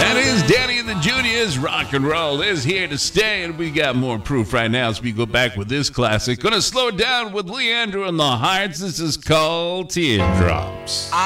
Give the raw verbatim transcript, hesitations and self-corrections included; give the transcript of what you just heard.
That is Danny and the Juniors. Rock and roll is here to stay, and we got more proof right now as we go back with this classic. Gonna slow it down with Leandro and the Hearts. This is called Teardrops.